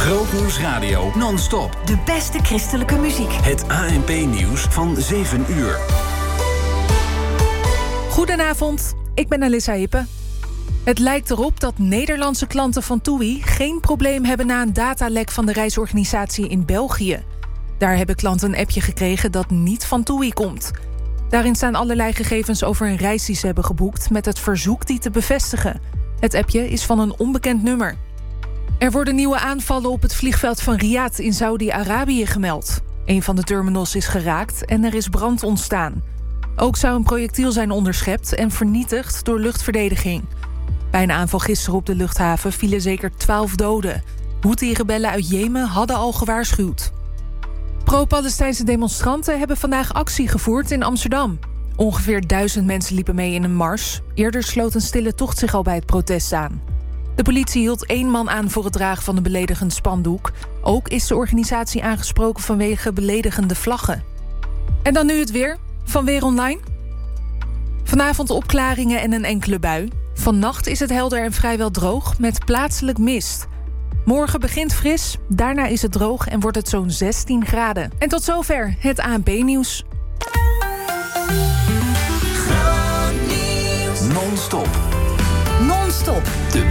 Grootnieuws Radio non-stop. De beste christelijke muziek. Het ANP-nieuws van 7 uur. Goedenavond, ik ben Alissa Hippe. Het lijkt erop dat Nederlandse klanten van TUI geen probleem hebben na een datalek van de reisorganisatie in België. Daar hebben klanten een appje gekregen dat niet van TUI komt. Daarin staan allerlei gegevens over een reis die ze hebben geboekt met het verzoek die te bevestigen. Het appje is van een onbekend nummer. Er worden nieuwe aanvallen op het vliegveld van Riyadh in Saudi-Arabië gemeld. Een van de terminals is geraakt en er is brand ontstaan. Ook zou een projectiel zijn onderschept en vernietigd door luchtverdediging. Bij een aanval gisteren op de luchthaven vielen zeker 12 doden. Houthi-rebellen uit Jemen hadden al gewaarschuwd. Pro-Palestijnse demonstranten hebben vandaag actie gevoerd in Amsterdam. Ongeveer 1000 mensen liepen mee in een mars. Eerder sloot een stille tocht zich al bij het protest aan. De politie hield 1 man aan voor het dragen van een beledigend spandoek. Ook is de organisatie aangesproken vanwege beledigende vlaggen. En dan nu het weer van Weer Online. Vanavond opklaringen en een enkele bui. Vannacht is het helder en vrijwel droog met plaatselijk mist. Morgen begint fris, daarna is het droog en wordt het zo'n 16 graden. En tot zover het ANP-nieuws. Non-stop. Non-stop.